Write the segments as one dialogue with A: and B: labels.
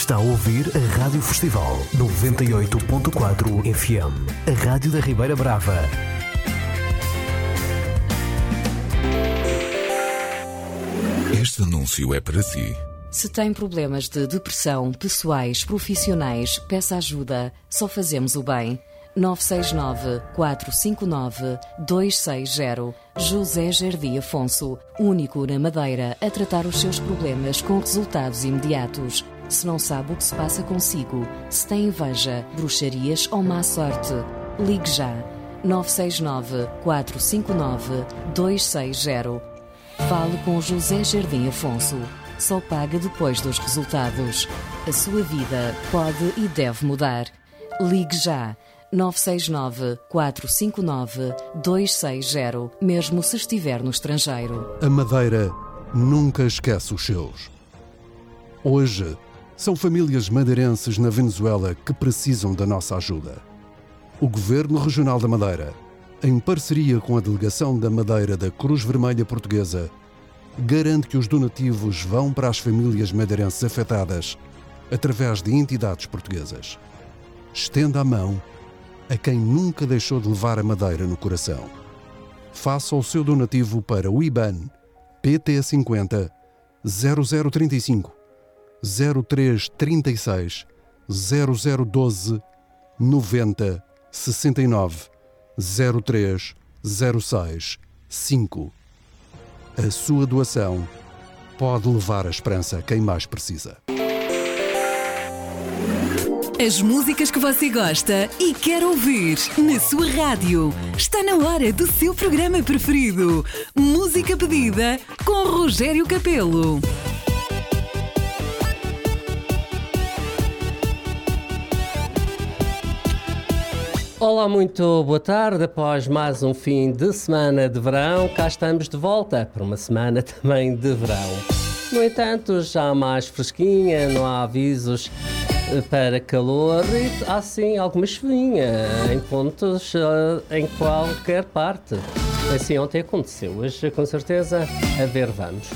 A: Está a ouvir a Rádio Festival 98.4 FM, a Rádio da Ribeira Brava.
B: Este anúncio é para si.
C: Se tem problemas de depressão, pessoais, profissionais, peça ajuda. Só fazemos o bem. 969-459-260. José Jardim Afonso, único na Madeira a tratar os seus problemas com resultados imediatos. Se não sabe o que se passa consigo, se tem inveja, bruxarias ou má sorte, ligue já. 969-459-260. Fale com José Jardim Afonso. Só paga depois dos resultados. A sua vida pode e deve mudar. Ligue já. 969-459-260, mesmo se estiver no estrangeiro.
D: A Madeira nunca esquece os seus. Hoje, são famílias madeirenses na Venezuela que precisam da nossa ajuda. O Governo Regional da Madeira, em parceria com a Delegação da Madeira da Cruz Vermelha Portuguesa, garante que os donativos vão para as famílias madeirenses afetadas através de entidades portuguesas. Estenda a mão a quem nunca deixou de levar a Madeira no coração. Faça o seu donativo para o IBAN PT50 0035 0336 0012 90 69 03 06 5. A sua doação pode levar a esperança a quem mais precisa.
E: As músicas que você gosta e quer ouvir na sua rádio. Está na hora do seu programa preferido. Música pedida com Rogério Capelo.
F: Olá, muito boa tarde. Após mais um fim de semana de verão, cá estamos de volta para uma semana também de verão. No entanto, já mais fresquinha, não há avisos para calor e há sim alguma chuvinha em pontos em qualquer parte. Assim ontem aconteceu, hoje com certeza a ver vamos.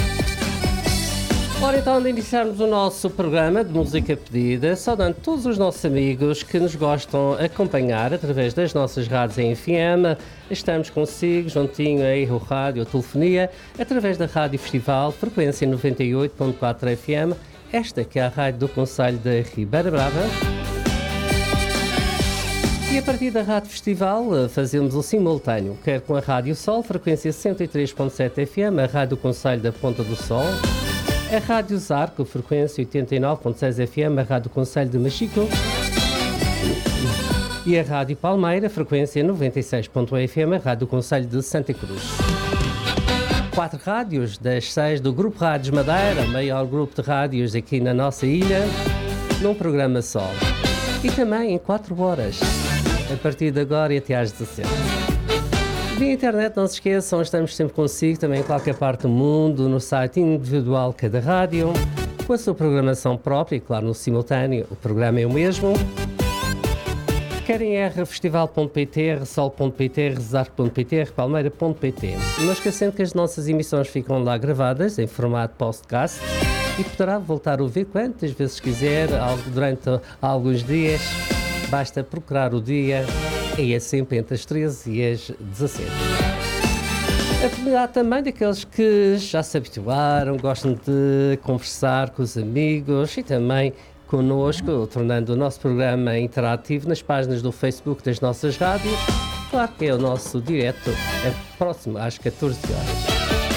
F: Ora então, de iniciarmos o nosso programa de música pedida, saudando todos os nossos amigos que nos gostam de acompanhar através das nossas rádios em FM. Estamos consigo, juntinho aí o rádio, a telefonia, através da Rádio Festival, frequência 98.4 FM, esta que é a rádio do Concelho da Ribeira Brava. E a partir da Rádio Festival fazemos o simultâneo, quer com a Rádio Sol, frequência 103.7 FM, a Rádio do Concelho da Ponta do Sol, a Rádio Zarco, frequência 89.6 FM, a Rádio do Concelho de Machico, e a Rádio Palmeira, frequência 96.1 FM, a Rádio do Concelho de Santa Cruz. 4 rádios das 6 do Grupo Rádios Madeira, maior grupo de rádios aqui na nossa ilha, num programa só. E também em 4 horas, a partir de agora e até às 17. Via internet, não se esqueçam, estamos sempre consigo, também em qualquer parte do mundo, no site individual cada rádio, com a sua programação própria e, claro, no simultâneo, o programa é o mesmo. Querem rfestival.pt, rsol.pt, rezar.pt, rpalmeira.pt. Não esquecendo que as nossas emissões ficam lá gravadas em formato podcast e poderá voltar a ouvir quantas vezes quiser, durante alguns dias. Basta procurar o dia e é sempre entre as 13 e as 17. A oportunidade também daqueles que já se habituaram, gostam de conversar com os amigos e também connosco, tornando o nosso programa interativo nas páginas do Facebook das nossas rádios. Claro que é o nosso direto, é próximo às 14 horas.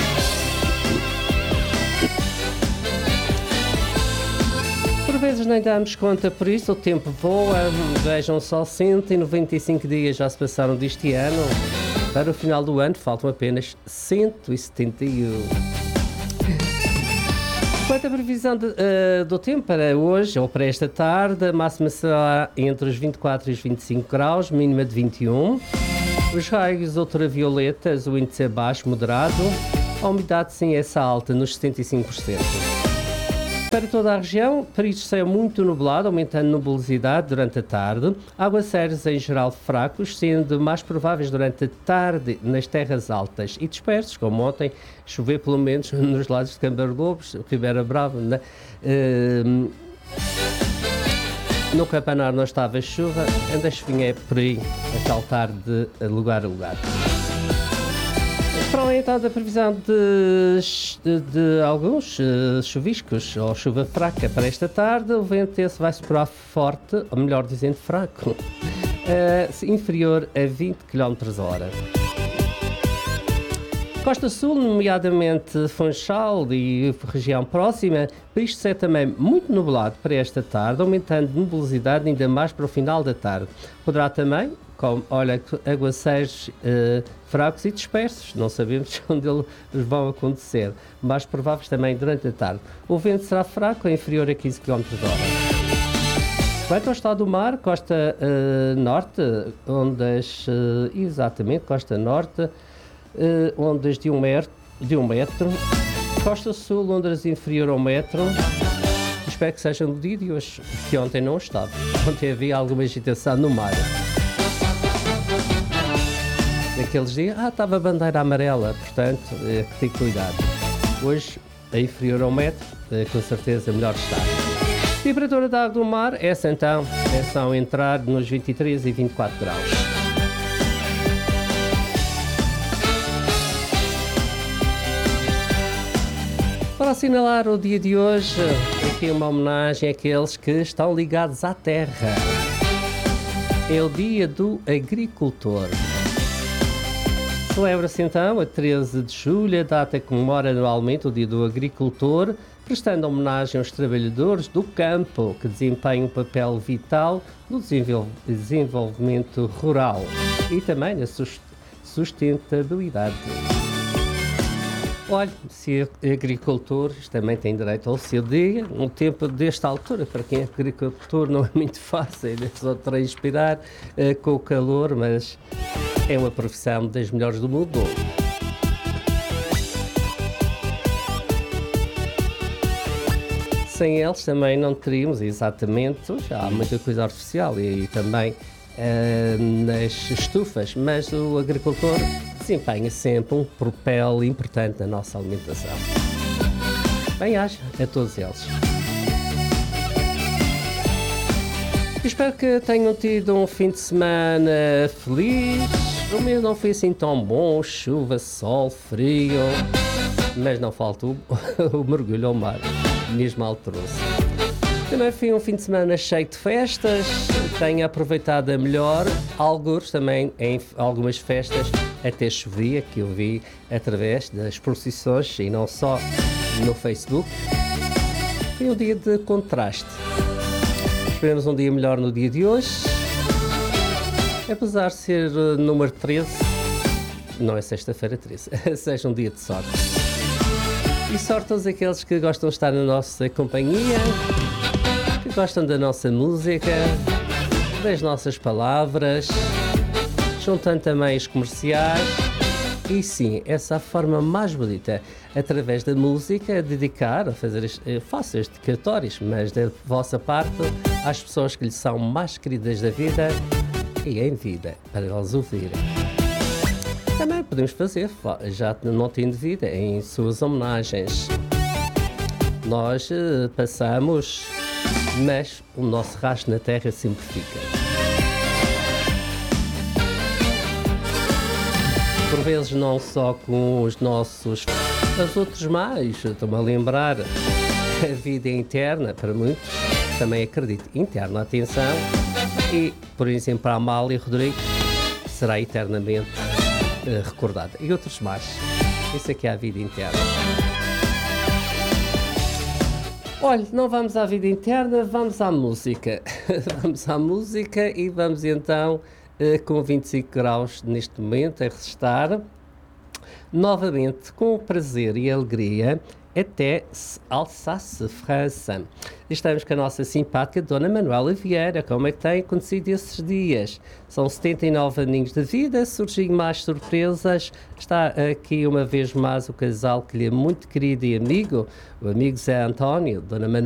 F: Por vezes nem damos conta por isso, o tempo voa, vejam só, 195 dias já se passaram deste ano. Para o final do ano faltam apenas 171. Quanto à previsão do tempo para hoje ou para esta tarde, a máxima será entre os 24 e os 25 graus, mínima de 21. Os raios ultravioletas, o índice é baixo, moderado. A umidade sim é alta, nos 75%. Para toda a região, períodos de céu muito nublado, aumentando a nubosidade durante a tarde. Aguaceiros em geral fracos, sendo mais prováveis durante a tarde nas terras altas e dispersos, como ontem, chover pelo menos nos lados de Câmara Lobos, Ribeira Brava, No campanar não estava chuva, anda a chuvinha por aí a saltar de lugar a lugar. Para além então da previsão de alguns chuviscos ou chuva fraca para esta tarde, o vento esse vai soprar forte, ou melhor dizendo fraco, inferior a 20 km/h. Costa Sul, nomeadamente Funchal e região próxima, isto é também muito nublado para esta tarde, aumentando de nebulosidade ainda mais para o final da tarde. Poderá também, aguaceiros fracos e dispersos, não sabemos onde eles vão acontecer, mais prováveis também durante a tarde. O vento será fraco, inferior a 15 km/h. Quanto ao estado do mar, costa norte, ondas, exatamente, costa norte, ondas de 1 metro, costa sul, ondas inferior a 1 metro. Espero que seja no dia de hoje, que ontem não estava. Ontem havia alguma agitação no mar. Naqueles dias, estava a bandeira amarela, portanto, que tem cuidado. Hoje, a inferior a 1 metro, com certeza melhor estar. Temperatura da água do mar, essa então, é só entrar nos 23 e 24 graus. Para assinalar o dia de hoje, aqui uma homenagem àqueles que estão ligados à terra. É o dia do agricultor. Celebra-se então a 13 de julho, a data que comemora anualmente o dia do agricultor, prestando homenagem aos trabalhadores do campo que desempenham um papel vital no desenvolvimento rural e também na sustentabilidade. Olha, se agricultores também têm direito ao seu dia, no tempo desta altura, para quem é agricultor não é muito fácil, é só transpirar com o calor, mas é uma profissão das melhores do mundo. Sem eles também não teríamos exatamente, há muita coisa artificial e também nas estufas, mas o agricultor desempenha sempre um papel importante na nossa alimentação. Bem-aja a todos eles. Espero que tenham tido um fim de semana feliz. O meu não foi assim tão bom, chuva, sol, frio, mas não falta o mergulho ao mar, mesmo alterou-se. Também foi um fim de semana cheio de festas, tenho aproveitado a melhor, alguns também em algumas festas até chovia, que eu vi através das procissões e não só no Facebook. Foi um dia de contraste. Esperemos um dia melhor no dia de hoje. Apesar de ser número 13, não é sexta-feira 13, seja um dia de sorte. E sorte a todos aqueles que gostam de estar na nossa companhia, que gostam da nossa música, das nossas palavras, juntando também os comerciais. E sim, essa é a forma mais bonita, através da música, dedicar, a fazer, faço estes dedicatórios, mas da vossa parte, às pessoas que lhe são mais queridas da vida e em vida, para elas ouvirem. Também podemos fazer, já não tendo vida, em suas homenagens. Nós passamos, mas o nosso rastro na terra sempre fica. Por vezes não só com os nossos, mas outros mais. Estou-me a lembrar, a vida é interna para muitos, também acredito, interna, atenção. E, por exemplo, a Amália Rodrigues será eternamente recordada. E outros mais. Isso é que é a vida interna. Olha, não vamos à vida interna, vamos à música. Vamos à música e vamos então, com 25 graus neste momento, a resistar, novamente com prazer e alegria, até Alsácia, França. Estamos com a nossa simpática Dona Manuela Vieira. Como é que tem acontecido esses dias? São 79 aninhos de vida, surgem mais surpresas. Está aqui uma vez mais o casal que lhe é muito querido e amigo, o amigo Zé António, Dona Manuela.